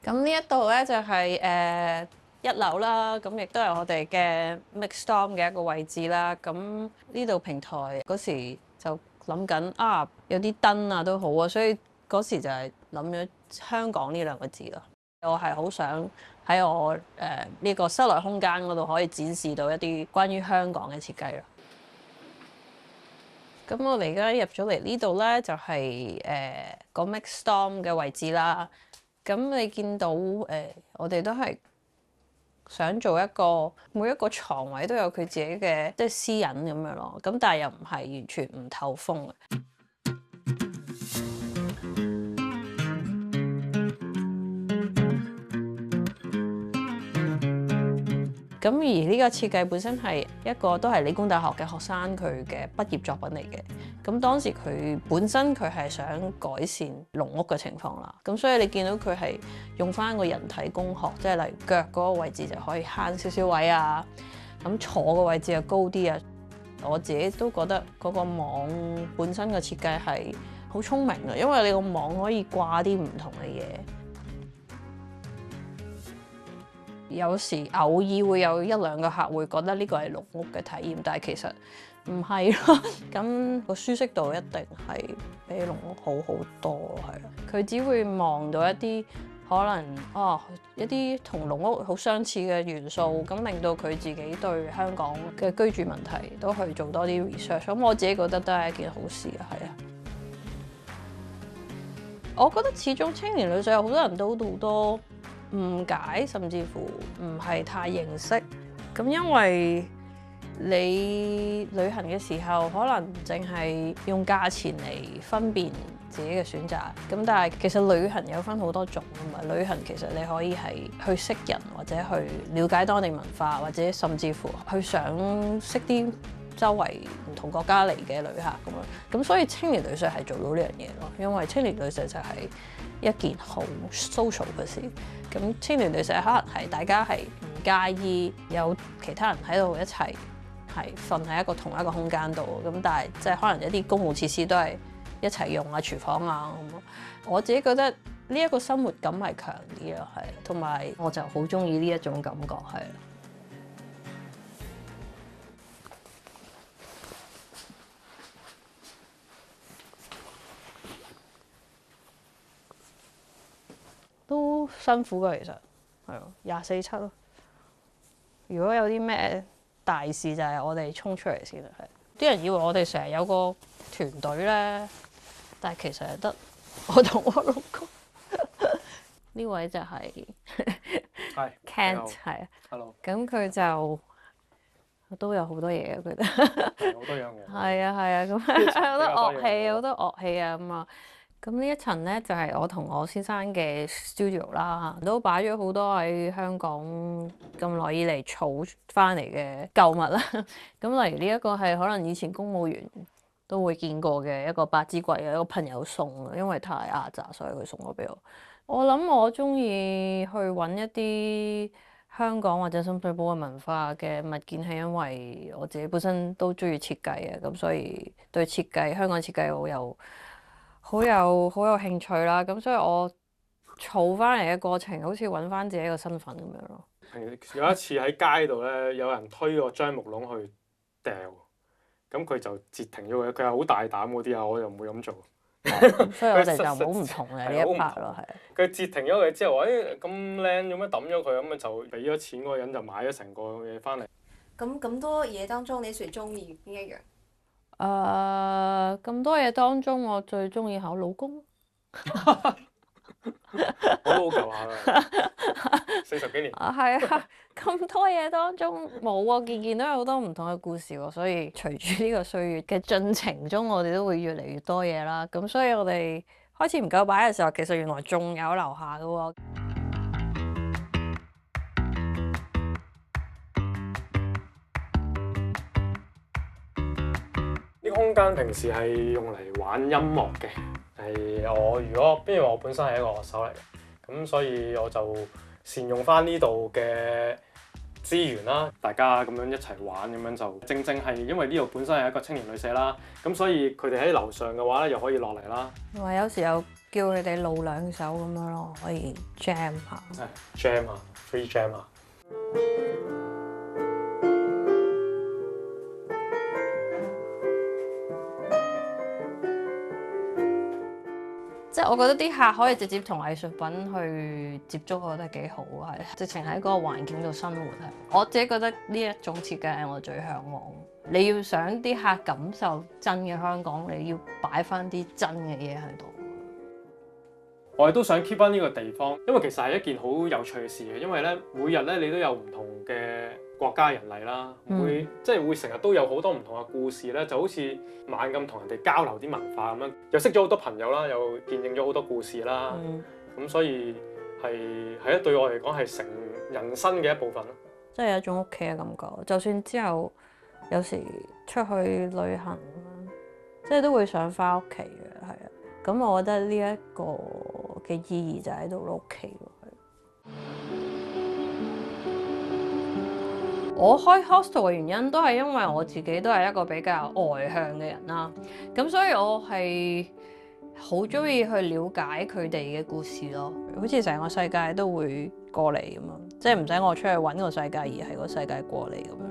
咁呢一度咧就係一樓啦，咁亦都係我哋嘅 Mixstorm 嘅一個位置啦。咁呢度平台嗰時就諗緊啊，有啲燈啊都好啊，所以嗰時就係諗咗香港呢兩個字咯。我係好想喺我呢個室內空間嗰度可以展示到一啲關於香港嘅設計咯。咁我哋而家入咗嚟呢度咧，就係個 Mixstorm 嘅位置啦。咁你見到我哋都係想做一個每一個床位都有佢自己嘅即係私隱咁樣咯。咁但係又唔係完全唔透風嘅。咁而呢個設計本身係一個都係理工大學嘅學生佢嘅畢業作品嚟嘅。咁當時佢本身佢係想改善籠屋嘅情況啦。咁所以你見到佢係用翻個人體工學，即係例如腳嗰個位置就可以慳少少位啊。咁坐嘅位置又高啲啊。我自己都覺得嗰個網本身嘅設計係好聰明嘅，因為你個網可以掛啲唔同嘅嘢。有時偶爾會有一兩個客會覺得呢個係籠屋嘅體驗，但係其實唔係咯。咁個舒適度一定係比籠屋好好多，係啦。佢只會望到一啲可能一啲同籠屋好相似嘅元素，咁令到佢自己對香港嘅居住問題都去做多啲 research。咁我自己覺得都係一件好事啊，係啊。我覺得始終青年旅舍有好多人都好多誤解，甚至乎唔係太認識。咁因為你旅行嘅時候，可能淨係用價錢嚟分辨自己嘅選擇。咁但係其實旅行有分好多種啊嘛。旅行其實你可以係去識人，或者去了解當地文化，或者甚至乎去想識啲周圍唔同國家嚟嘅旅客咁樣。咁所以青年旅舍係做到呢樣嘢咯，因為青年旅舍就係一件好 social 嘅事。咁青年旅舍可能係大家係唔介意有其他人喺度一齊係瞓喺同一個空間度。咁但係即係可能一啲公共設施都係一齊用啊，廚房啊咁。我自己覺得呢一個生活感係強啲咯，係。同埋我就好中意呢一種感覺，係。都辛苦㗎，其實係咯，24/7咯。如果有啲咩大事，就係我哋衝出嚟先啦。係啲人以為我哋成日有個團隊咧，但係其實係得我同我老公。呢位就係 Kent， 係啊。 Hello。 咁佢就都有好多嘢嘅，佢哋好多樣嘢。 係啊係啊，咁好多樂器，好多樂器啊咁啊。咁呢一層咧就係我同我先生嘅 studio 啦，都擺咗好多喺香港咁耐以嚟儲翻嚟嘅舊物啦。咁例如呢一個係可能以前公務員都會見過嘅一個百子櫃嘅一個朋友送嘅，因為太壓榨，所以佢送咗俾我。我諗我中意去揾一啲香港或者深水埗嘅文化嘅物件，係因為我自己本身都中意設計嘅，咁所以對設計香港設計好有興趣啦。咁所以我儲翻嚟嘅過程，好似揾翻自己個身份咁樣咯。 有一次喺街度咧，有人推個樟木籠去掉，咁佢就截停咗佢。佢係好大膽嗰啲啊，我又唔會咁做。 所以我哋就好唔同嘅呢一 part 咯，係。佢截停咗佢之後話：咁靚，做咩抌咗佢？咁啊就俾咗錢嗰個人就買咗成個嘢翻嚟。 咁多嘢當中，你最中意邊一樣？ 咁多嘢當中，我最中意係我老公。 我都好舊下啦，40幾年。 係啊，咁多嘢當中冇啊，件件都有好多唔同嘅故事喎。所以隨住呢個歲月嘅進程中，我哋都會越嚟越多嘢啦。咁所以我哋開始唔夠擺嘅時候，其實原來仲有留下嘅喎。 呢個空間平時係用嚟玩音樂嘅。因為我本身係一個樂手嚟嘅，咁所以我就善用翻呢度嘅資源啦，大家咁樣一齊玩，咁樣就正係因為呢度本身係一個青年旅舍啦，咁所以佢哋喺樓上嘅話咧，又可以落嚟啦。 同埋有時候叫佢哋露兩手咁樣咯，可以 jam 下。 jam 啊，free jam 啊。 即係我覺得啲客可以直接同藝術品去接觸，我覺得幾好啊！係直情喺嗰個環境度生活係，我自己覺得呢一種設計係我最向往。你要想啲客感受真嘅香港，你要擺翻啲真嘅嘢喺度。 我哋都想 keep 翻呢個地方，因為其實係一件好有趣嘅事嘅，因為咧每日咧你都有唔同嘅國家人嚟啦，即係會成日都有好多唔同嘅故事咧，就好似猛咁同人哋交流啲文化咁樣，又識咗好多朋友啦，又見證咗好多故事啦，咁所以係對我嚟講係成人生嘅一部分咯。 即係有一種屋企嘅感覺，就算之後有時出去旅行，即係都會想翻屋企嘅，係啊。咁我覺得呢一個嘅意義就喺度屋企喎。我開 hostel 嘅原因都係因為我自己都係一個比較外向嘅人啦，咁所以我係好中意去了解佢哋嘅故事咯，好似成個世界都會過嚟咁樣，即係唔使我出去揾個世界，而係個世界過嚟咁樣。